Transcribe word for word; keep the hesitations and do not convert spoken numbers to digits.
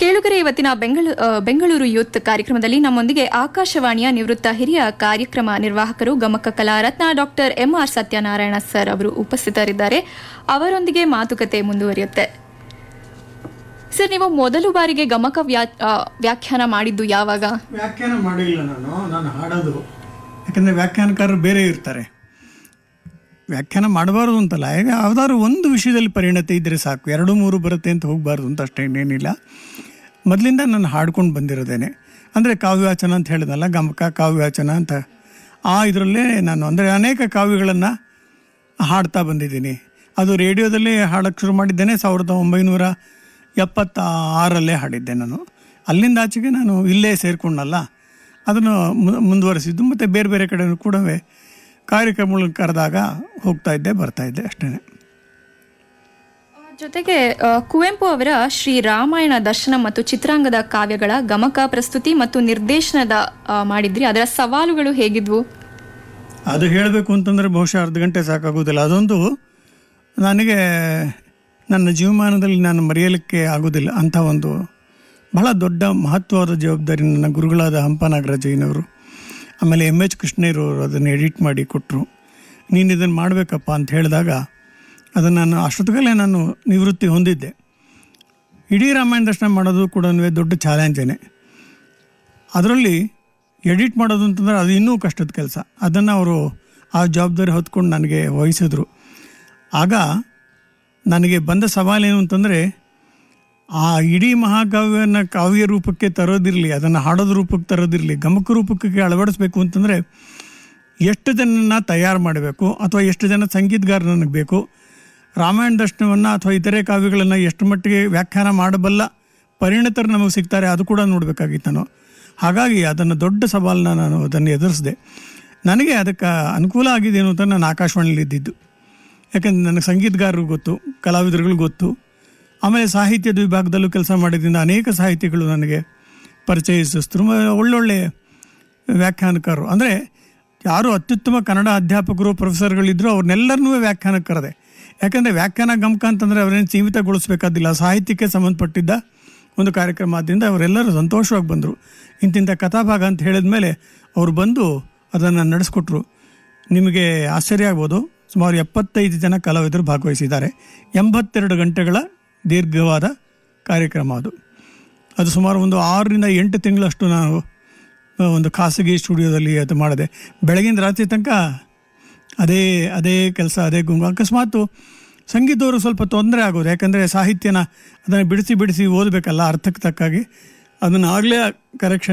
ಕೇಳುಗರೆ, ಇವತ್ತಿನ ಬೆಂಗಳೂರು ಬೆಂಗಳೂರು ಯೂತ್ ಕಾರ್ಯಕ್ರಮದಲ್ಲಿ ನಮ್ಮೊಂದಿಗೆ ಆಕಾಶವಾಣಿಯ ನಿವೃತ್ತ ಹಿರಿಯ ಕಾರ್ಯಕ್ರಮ ನಿರ್ವಾಹಕರು ಗಮಕ ಕಲಾರತ್ನ doctor M R Satyanarayana sir ಅವರು ಉಪಸ್ಥಿತರಿದ್ದಾರೆ. ಅವರೊಂದಿಗೆ ಮಾತುಕತೆ ಮುಂದುವರಿಯುತ್ತೆ. ಸರ್, ನೀವು ಮೊದಲು ಬಾರಿಗೆ ಗಮಕ ವ್ಯಾಖ್ಯಾನ ಮಾಡಿದ್ದು ಯಾವಾಗ? ವ್ಯಾಖ್ಯಾನ ಮಾಡಿಲ್ಲ ನಾನು ನಾನು ಹಾಡೋದು. ಯಾಕಂದರೆ ವ್ಯಾಖ್ಯಾನಕಾರರು ಬೇರೆ ಇರ್ತಾರೆ. ವ್ಯಾಖ್ಯಾನ ಮಾಡಬಾರ್ದು ಅಂತಲ್ಲ, ಈಗ ಯಾವುದಾದ್ರು ಒಂದು ವಿಷಯದಲ್ಲಿ ಪರಿಣತಿ ಇದ್ದರೆ ಸಾಕು, ಎರಡು ಮೂರು ಬರುತ್ತೆ ಅಂತ ಹೋಗಬಾರ್ದು ಅಂತ ಅಷ್ಟೇ, ಇನ್ನೇನಿಲ್ಲ. ಮೊದಲಿಂದ ನಾನು ಹಾಡ್ಕೊಂಡು ಬಂದಿರೋದೇನೆ. ಅಂದರೆ ಕಾವ್ಯವಾಚನ ಅಂತ ಹೇಳಿದ್ನಲ್ಲ, ಗಮಕ ಕಾವ್ಯವಾಚನ ಅಂತ, ಆ ಇದರಲ್ಲೇ ನಾನು ಅಂದರೆ ಅನೇಕ ಕಾವ್ಯಗಳನ್ನು ಹಾಡ್ತಾ ಬಂದಿದ್ದೀನಿ. ಅದು ರೇಡಿಯೋದಲ್ಲೇ ಹಾಡೋಕ್ಕೆ ಶುರು ಮಾಡಿದ್ದೇನೆ ಸಾವಿರದ ಒಂಬೈನೂರ ಎಪ್ಪತ್ತ ಆರಲ್ಲೇ ಹಾಡಿದ್ದೆ ನಾನು. ಅಲ್ಲಿಂದ ಆಚೆಗೆ ನಾನು ಇಲ್ಲೇ ಸೇರಿಕೊಂಡಲ್ಲ, ಅದನ್ನು ಮುಂದುವರಿಸಿದ್ದು. ಮತ್ತು ಬೇರೆ ಬೇರೆ ಕಡೆ ಕೂಡ ಕಾರ್ಯಕ್ರಮಗಳನ್ನು ಕರೆದಾಗ ಹೋಗ್ತಾ ಇದ್ದೆ, ಬರ್ತಾ ಇದ್ದೆ, ಅಷ್ಟೇ. ಜೊತೆಗೆ ಕುವೆಂಪು ಅವರ ಶ್ರೀ ರಾಮಾಯಣ ದರ್ಶನ ಮತ್ತು ಚಿತ್ರಾಂಗದ ಕಾವ್ಯಗಳ ಗಮಕ ಪ್ರಸ್ತುತಿ ಮತ್ತು ನಿರ್ದೇಶನದ ಮಾಡಿದ್ರಿ. ಅದರ ಸವಾಲುಗಳು ಹೇಗಿದ್ವು? ಅದು ಹೇಳಬೇಕು ಅಂತಂದರೆ ಬಹುಶಃ ಅರ್ಧ ಗಂಟೆ ಸಾಕಾಗೋದಿಲ್ಲ. ಅದೊಂದು ನನಗೆ ನನ್ನ ಜೀವಮಾನದಲ್ಲಿ ನಾನು ಮರೆಯಲಿಕ್ಕೆ ಆಗೋದಿಲ್ಲ ಅಂಥ ಒಂದು ಬಹಳ ದೊಡ್ಡ ಮಹತ್ವವಾದ ಜವಾಬ್ದಾರಿ ನನ್ನ ಗುರುಗಳಾದ ಹಂಪ ನಾಗರಾಜಯ್ಯನವರು, ಆಮೇಲೆ ಎಮ್ ಎಚ್ ಕೃಷ್ಣಯ್ಯರವರು ಅದನ್ನು ಎಡಿಟ್ ಮಾಡಿ ಕೊಟ್ಟರು. ನೀನು ಇದನ್ನು ಮಾಡಬೇಕಪ್ಪ ಅಂತ ಹೇಳಿದಾಗ ಅದನ್ನು ನಾನು ಅಷ್ಟೊತ್ತಿಗಲ್ಲೇ ನಾನು ನಿವೃತ್ತಿ ಹೊಂದಿದ್ದೆ. ಇಡೀ ರಾಮಾಯಣ ದರ್ಶನ ಮಾಡೋದು ಕೂಡ ದೊಡ್ಡ ಚಾಲೆಂಜೇನೆ. ಅದರಲ್ಲಿ ಎಡಿಟ್ ಮಾಡೋದು ಅಂತಂದರೆ ಅದು ಇನ್ನೂ ಕಷ್ಟದ ಕೆಲಸ. ಅದನ್ನು ಅವರು ಆ ಜವಾಬ್ದಾರಿ ಹೊತ್ಕೊಂಡು ನನಗೆ ವಹಿಸಿದ್ರು. ಆಗ ನನಗೆ ಬಂದ ಸವಾಲೇನು ಅಂತಂದರೆ, ಆ ಇಡೀ ಮಹಾಕಾವ್ಯನ ಕಾವ್ಯ ರೂಪಕ್ಕೆ ತರೋದಿರಲಿ, ಅದನ್ನು ಹಾಡೋದ ರೂಪಕ್ಕೆ ತರೋದಿರಲಿ, ಗಮಕ ರೂಪಕ್ಕೆ ಅಳವಡಿಸ್ಬೇಕು ಅಂತಂದರೆ ಎಷ್ಟು ಜನನ ತಯಾರು ಮಾಡಬೇಕು, ಅಥವಾ ಎಷ್ಟು ಜನ ಸಂಗೀತಗಾರ ನನಗೆ ಬೇಕು, ರಾಮಾಯಣ ದರ್ಶನವನ್ನು ಅಥವಾ ಇತರೆ ಕಾವ್ಯಗಳನ್ನು ಎಷ್ಟು ಮಟ್ಟಿಗೆ ವ್ಯಾಖ್ಯಾನ ಮಾಡಬಲ್ಲ ಪರಿಣಿತರು ನಮಗೆ ಸಿಗ್ತಾರೆ, ಅದು ಕೂಡ ನೋಡಬೇಕಾಗಿತ್ತು ನಾನು. ಹಾಗಾಗಿ ಅದನ್ನು ದೊಡ್ಡ ಸವಾಲನ್ನ ನಾನು ಅದನ್ನು ಎದುರಿಸಿದೆ. ನನಗೆ ಅದಕ್ಕೆ ಅನುಕೂಲ ಆಗಿದ್ದೇನು ಅಂತ ನಾನು ಆಕಾಶವಾಣಿಯಲ್ಲಿ ಇದ್ದಿದ್ದು. ಯಾಕಂದರೆ ನನಗೆ ಸಂಗೀತಗಾರರು ಗೊತ್ತು, ಕಲಾವಿದರುಗಳು ಗೊತ್ತು, ಆಮೇಲೆ ಸಾಹಿತ್ಯದ ವಿಭಾಗದಲ್ಲೂ ಕೆಲಸ ಮಾಡಿದ್ರಿಂದ ಅನೇಕ ಸಾಹಿತಿಗಳು ನನಗೆ ಪರಿಚಯಿಸಿದ್ರು. ಒಳ್ಳೊಳ್ಳೆ ವ್ಯಾಖ್ಯಾನಕಾರರು, ಅಂದರೆ ಯಾರು ಅತ್ಯುತ್ತಮ ಕನ್ನಡ ಅಧ್ಯಾಪಕರು ಪ್ರೊಫೆಸರ್ಗಳಿದ್ದರು ಅವ್ರನ್ನೆಲ್ಲರನ್ನೂ ವ್ಯಾಖ್ಯಾನಕ್ಕೆ ಕರೆದೆ. ಯಾಕಂದರೆ ವ್ಯಾಖ್ಯಾನ ಗಮಕ ಅಂತಂದರೆ ಅವರೇನು ಸೀಮಿತಗೊಳಿಸಬೇಕಾದಿಲ್ಲ, ಸಾಹಿತ್ಯಕ್ಕೆ ಸಂಬಂಧಪಟ್ಟಿದ್ದ ಒಂದು ಕಾರ್ಯಕ್ರಮ ಆದ್ದರಿಂದ ಅವರೆಲ್ಲರೂ ಸಂತೋಷವಾಗಿ ಬಂದರು. ಇಂತಿಂಥ ಕಥಾಭಾಗ ಅಂತ ಹೇಳಿದ ಮೇಲೆ ಅವರು ಬಂದು ಅದನ್ನು ನಡೆಸ್ಕೊಟ್ರು. ನಿಮಗೆ ಆಶ್ಚರ್ಯ ಆಗ್ಬೋದು, ಸುಮಾರು ಎಪ್ಪತ್ತೈದು ಜನ ಕಲಾವಿದರು ಭಾಗವಹಿಸಿದ್ದಾರೆ. ಎಂಬತ್ತೆರಡು ಗಂಟೆಗಳ ದೀರ್ಘವಾದ ಕಾರ್ಯಕ್ರಮ ಅದು. ಅದು ಸುಮಾರು ಒಂದು ಆರರಿಂದ ಎಂಟು ತಿಂಗಳಷ್ಟು ನಾನು ಒಂದು ಖಾಸಗಿ ಸ್ಟುಡಿಯೋದಲ್ಲಿ ಅದು ಮಾಡಿದೆ. ಬೆಳಗಿನ ರಾತ್ರಿ ತನಕ ಅದೇ ಅದೇ ಕೆಲಸ, ಅದೇ ಗುಂಗು. ಅಕಸ್ಮಾತು ಸಂಗೀತವರು ಸ್ವಲ್ಪ ತೊಂದರೆ ಆಗೋದು, ಯಾಕಂದರೆ ಸಾಹಿತ್ಯನ ಅದನ್ನು ಬಿಡಿಸಿ ಬಿಡಿಸಿ ಓದಬೇಕಲ್ಲ ಅರ್ಥಕ್ಕೆ ತಕ್ಕಾಗಿ. ಅದನ್ನು ಆಗಲೇ ಕರೆಕ್ಷನ್